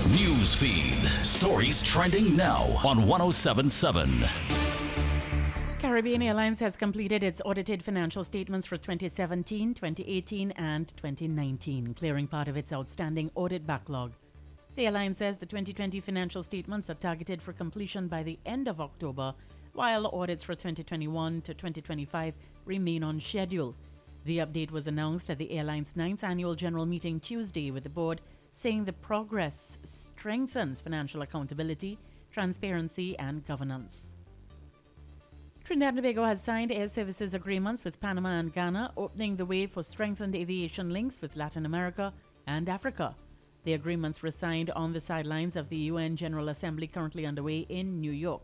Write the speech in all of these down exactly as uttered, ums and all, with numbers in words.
News feed. Stories trending now on one oh seven point seven. Caribbean Airlines has completed its audited financial statements for twenty seventeen, twenty eighteen, and twenty nineteen, clearing part of its outstanding audit backlog. The airline says the twenty twenty financial statements are targeted for completion by the end of October, while audits for twenty twenty-one to twenty twenty-five remain on schedule. The update was announced at the airline's ninth annual general meeting Tuesday, with the board saying the progress strengthens financial accountability, transparency, and governance. Trinidad and Tobago has signed air services agreements with Panama and Ghana, opening the way for strengthened aviation links with Latin America and Africa. The agreements were signed on the sidelines of the U N General Assembly currently underway in New York.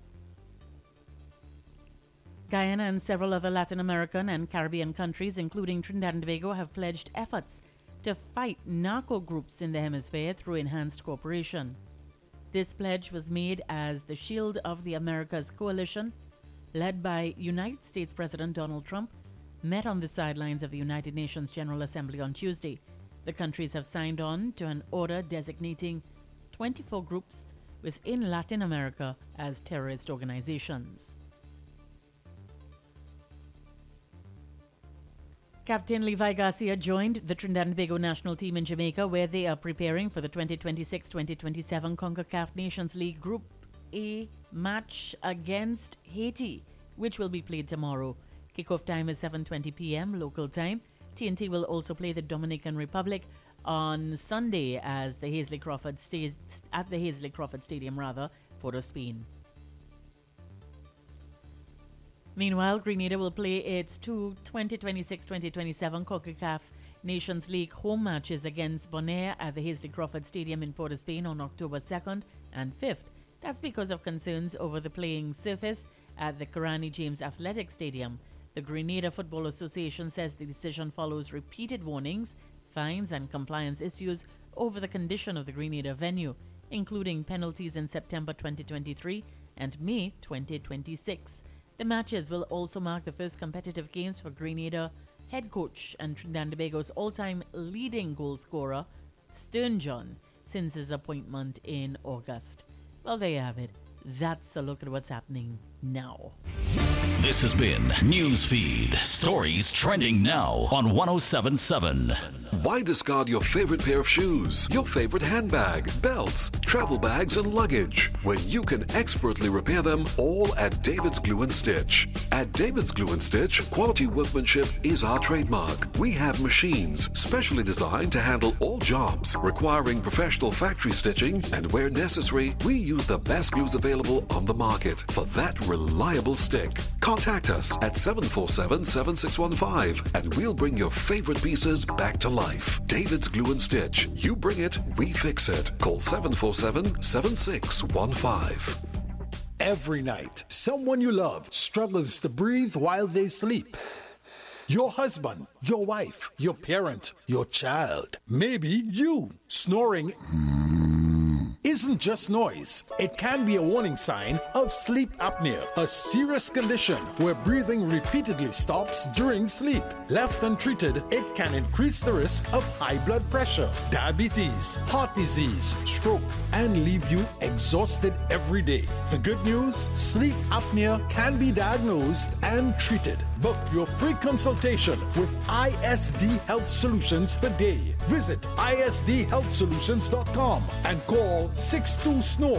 Guyana and several other Latin American and Caribbean countries, including Trinidad and Tobago, have pledged efforts to fight narco groups in the hemisphere through enhanced cooperation. This pledge was made as the Shield of the Americas coalition, led by United States President Donald Trump, met on the sidelines of the United Nations General Assembly on Tuesday. The countries have signed on to an order designating twenty-four groups within Latin America as terrorist organizations. Captain Levi Garcia joined the Trinidad and Tobago national team in Jamaica, where they are preparing for the twenty twenty-six twenty twenty-seven CONCACAF Nations League Group A match against Haiti, which will be played tomorrow. Kickoff time is seven twenty p.m. local time. T N T will also play the Dominican Republic on Sunday as the Hazley Crawford stays at the Hazley Crawford Stadium, rather, Port of Spain. Meanwhile, Grenada will play its two twenty twenty-six twenty twenty-seven CONCACAF Nations League home matches against Bonaire at the Hazley Crawford Stadium in Port of Spain on October second and fifth. That's because of concerns over the playing surface at the Karani James Athletic Stadium. The Grenada Football Association says the decision follows repeated warnings, fines, and compliance issues over the condition of the Grenada venue, including penalties in September twenty twenty-three and May twenty twenty-six. The matches will also mark the first competitive games for Grenada head coach and Trinidad and Tobago's all-time leading goal scorer, Stern John, since his appointment in August. Well, there you have it. That's a look at what's happening now. This has been Newsfeed. Stories trending now on one oh seven point seven. Why discard your favorite pair of shoes, your favorite handbag, belts, travel bags, and luggage when you can expertly repair them all at David's Glue and Stitch? At David's Glue and Stitch, quality workmanship is our trademark. We have machines specially designed to handle all jobs requiring professional factory stitching, and where necessary, we use the best glues available on the market for that reliable stick. Contact us at seven four seven, seven six one five and we'll bring your favorite pieces back to life. David's Glue and Stitch. You bring it, we fix it. Call seven four seven, seven six one five. Every night, someone you love struggles to breathe while they sleep. Your husband, your wife, your parent, your child, maybe you. Snoring isn't just noise. It can be a warning sign of sleep apnea, a serious condition where breathing repeatedly stops during sleep. Left untreated, it can increase the risk of high blood pressure, diabetes, heart disease, stroke, and leave you exhausted every day. The good news, sleep apnea can be diagnosed and treated. Book your free consultation with I S D Health Solutions today. Visit I S D health solutions dot com and call six two S N O R E